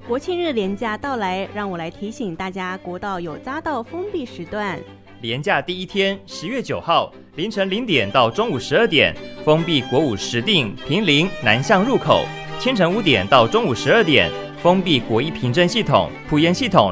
国庆日连假到来，让我来提醒大家，国道有匝道封闭时段。 连假第一天10月9号凌晨0点到中午12点封闭国五石碇、坪林南向入口，清晨5点到中午12点封闭国一平镇系统、埔盐系统